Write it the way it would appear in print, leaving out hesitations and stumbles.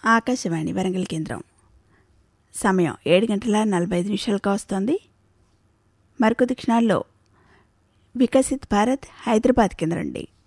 ఆకాశవాణి వరంగల్ కేంద్రం. సమయం 7:45 వస్తోంది. మరికొద్ది క్షణాల్లో వికసిత్ భారత్ హైదరాబాద్ కేంద్రం నుండి.